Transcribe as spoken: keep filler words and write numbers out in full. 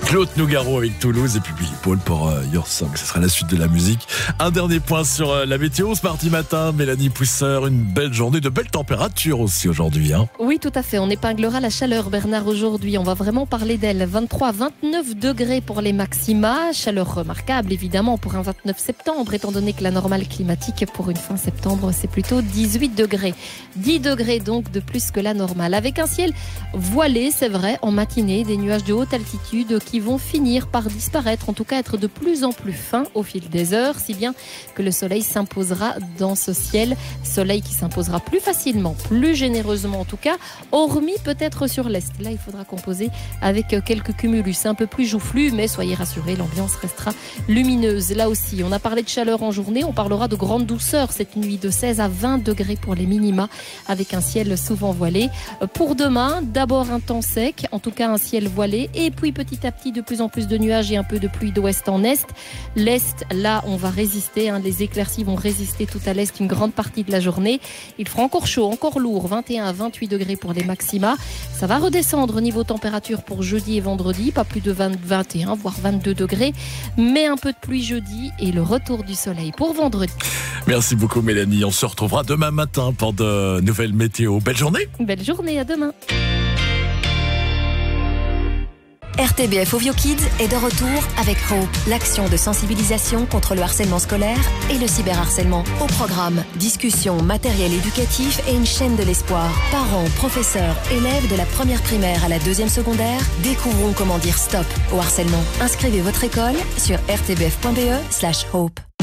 Claude Nougaro avec Toulouse et puis Billy Paul pour euh, Your Song. Ce sera la suite de la musique. Un dernier point sur euh, la météo ce mardi matin. Mélanie Pousseur, une belle journée, de belles températures aussi aujourd'hui. Hein. Oui, tout à fait. On épinglera la chaleur, Bernard, aujourd'hui. On va vraiment parler d'elle. vingt-trois à vingt-neuf degrés pour les maxima. Chaleur remarquable, évidemment, pour un vingt-neuf septembre, étant donné que la normale climatique pour une fin septembre, c'est plutôt dix-huit degrés. dix degrés donc de plus que la normale. Avec un ciel voilé, c'est vrai, en matinée, des nuages de haute altitude qui vont finir par disparaître, en tout cas être de plus en plus fins au fil des heures, si bien que le soleil s'imposera dans ce ciel. Soleil qui s'imposera plus facilement, plus généreusement en tout cas, hormis peut-être sur l'est. Là, il faudra composer avec quelques cumulus un peu plus joufflus, mais soyez rassurés, l'ambiance restera lumineuse. Là aussi, on a parlé de chaleur en journée, on parlera de grande douceur cette nuit, de seize à vingt degrés pour les minima, avec un ciel souvent voilé. Pour demain, d'abord un temps sec, en tout cas un ciel voilé, et puis petit à petit de plus en plus de nuages et un peu de pluie d'ouest en est. L'est, là, on va résister, hein, les éclaircies vont résister tout à l'est une grande partie de la journée. Il fera encore chaud, encore lourd, vingt et un à vingt-huit degrés pour les maxima. Ça va redescendre niveau température pour jeudi et vendredi, pas plus de vingt, vingt et un, voire vingt-deux degrés, mais un peu de pluie jeudi et le retour du soleil pour vendredi. Merci beaucoup Mélanie, on se retrouvera demain matin pour de nouvelles météos. Belle journée. Belle journée, à demain. R T B F Ovio Kids est de retour avec Hope, l'action de sensibilisation contre le harcèlement scolaire et le cyberharcèlement. Au programme, discussion, matériel éducatif et une chaîne de l'espoir. Parents, professeurs, élèves de la première primaire à la deuxième secondaire, découvrons comment dire stop au harcèlement. Inscrivez votre école sur r t b f point b e slash hope.